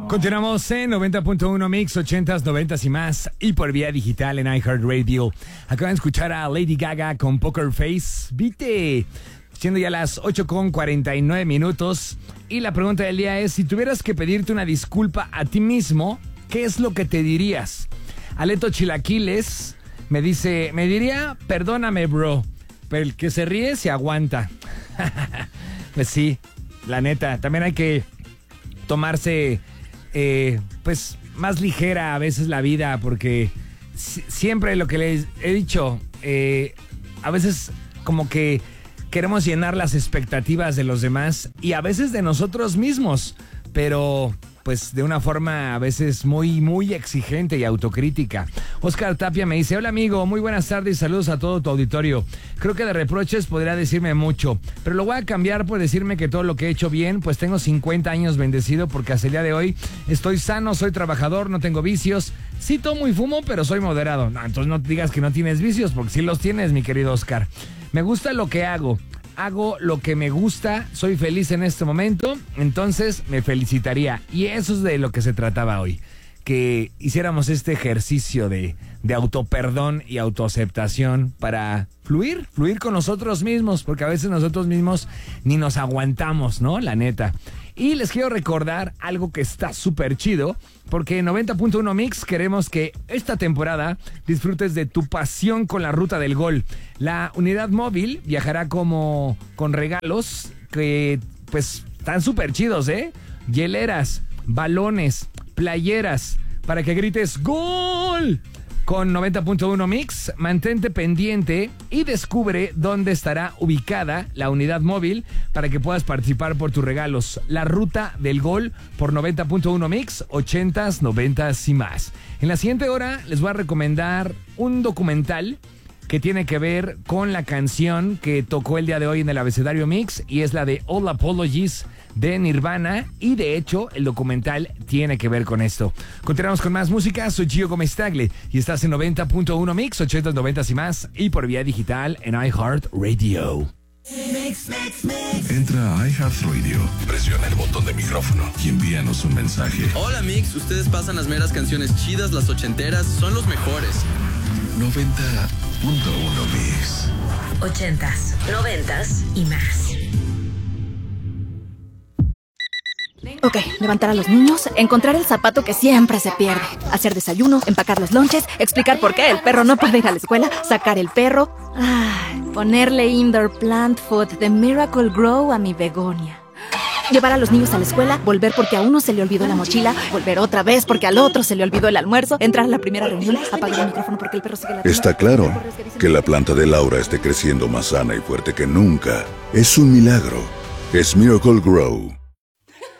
Continuamos en 90.1 Mix, 80s, 90s y más, y por vía digital en iHeartRadio. Acaban de escuchar a Lady Gaga con Poker Face. Vite, siendo ya las 8:49, y la pregunta del día es, si tuvieras que pedirte una disculpa a ti mismo, ¿qué es lo que te dirías? Aleto Chilaquiles me diría, perdóname, bro, pero el que se ríe se aguanta. Pues sí, la neta, también hay que tomarse pues más ligera a veces la vida, porque siempre lo que les he dicho, a veces como que queremos llenar las expectativas de los demás y a veces de nosotros mismos, pero pues de una forma a veces muy exigente y autocrítica. Oscar Tapia me dice, hola amigo, muy buenas tardes y saludos a todo tu auditorio. Creo que de reproches podría decirme mucho, pero lo voy a cambiar por decirme que todo lo que he hecho bien, pues tengo 50 años bendecido porque hasta el día de hoy estoy sano, soy trabajador, no tengo vicios. Sí tomo y fumo, pero soy moderado. No, entonces no digas que no tienes vicios, porque sí los tienes, mi querido Oscar. Me gusta lo que hago lo que me gusta, soy feliz en este momento, entonces me felicitaría. Y eso es de lo que se trataba hoy, que hiciéramos este ejercicio de autoperdón y autoaceptación para fluir con nosotros mismos, porque a veces nosotros mismos ni nos aguantamos, ¿no? La neta. Y les quiero recordar algo que está súper chido, porque en 90.1 Mix queremos que esta temporada disfrutes de tu pasión con la Ruta del Gol. La unidad móvil viajará con regalos que pues están súper chidos, ¿eh? Hieleras, balones, playeras, para que grites ¡Gol! Con 90.1 Mix, mantente pendiente y descubre dónde estará ubicada la unidad móvil para que puedas participar por tus regalos. La Ruta del Gol por 90.1 Mix, 80s, 90s y más. En la siguiente hora les voy a recomendar un documental que tiene que ver con la canción que tocó el día de hoy en el Abecedario Mix, y es la de All Apologies de Nirvana, y de hecho el documental tiene que ver con esto. Continuamos con más música, soy Gio Gómez Tagle y estás en 90.1 Mix, 80s, 90s y más, y por vía digital en iHeartRadio. Entra a iHeartRadio, presiona el botón de micrófono y envíanos un mensaje. Hola Mix, ustedes pasan las meras canciones chidas, las ochenteras, son los mejores. 90.1 Mix. 80s, 90s y más. Ok, levantar a los niños, encontrar el zapato que siempre se pierde, hacer desayuno, empacar los lonches, explicar por qué el perro no puede ir a la escuela, sacar el perro, ponerle indoor plant food de Miracle Grow a mi begonia. Llevar a los niños a la escuela, volver porque a uno se le olvidó la mochila, volver otra vez porque al otro se le olvidó el almuerzo, entrar a la primera reunión, apagar el micrófono porque el perro sigue ladrando. Está claro que la planta de Laura esté creciendo más sana y fuerte que nunca. Es un milagro. Es Miracle Grow.